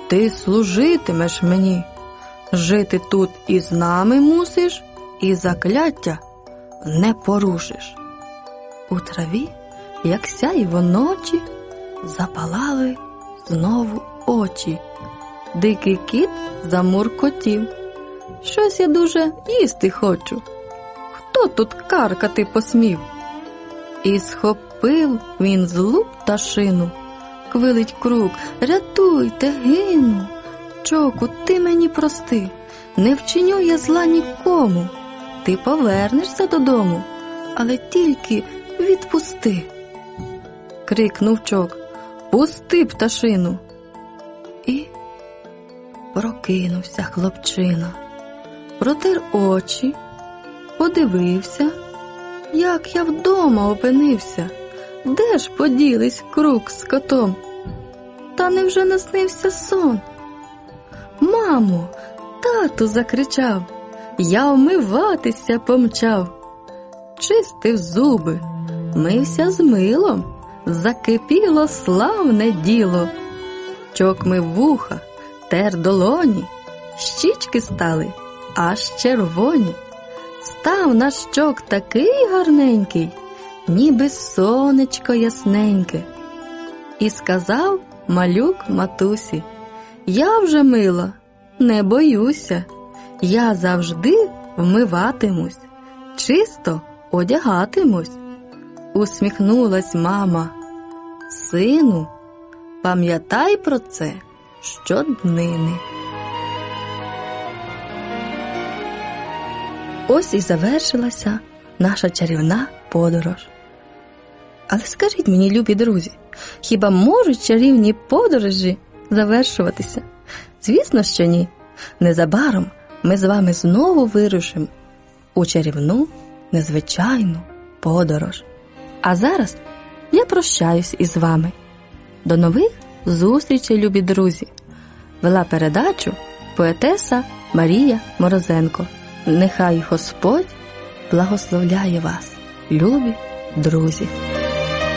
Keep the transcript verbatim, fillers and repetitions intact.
Ти служитимеш мені, жити тут із нами мусиш, і закляття не порушиш. У траві, як сяйво ночі, запалали знову очі. Дикий кіт замуркотів. Щось я дуже їсти хочу. Хто тут каркати посмів? І схопив він злу пташину. Квилить крук: рятуйте, гину. Чоку, ти мені прости, не вчиню я зла нікому. Ти повернешся додому, але тільки відпусти. Крикнув Чок: пусти пташину. І прокинувся хлопчина. Протер очі, подивився, як я вдома опинився. Де ж поділись крук з котом? Та невже наснився сон? Мамо, тату, закричав, я вмиватися помчав. Чистив зуби, мився з милом, закипіло славне діло. Чок мив вуха, тер долоні, щічки стали аж червоні. Став наш Чок такий гарненький, ніби сонечко ясненьке. І сказав малюк матусі: я вже мила, не боюся, я завжди вмиватимусь, чисто одягатимусь. Усміхнулась мама: сину, пам'ятай про це щоднини. Ось і завершилася наша чарівна подорож. Але скажіть мені, любі друзі, хіба можуть чарівні подорожі завершуватися? Звісно, що ні. Незабаром ми з вами знову вирушимо у чарівну, незвичайну подорож. А зараз я прощаюсь із вами. До нових зустрічей, любі друзі. Вела передачу поетеса Марія Морозенко. Нехай Господь благословляє вас, любі друзі.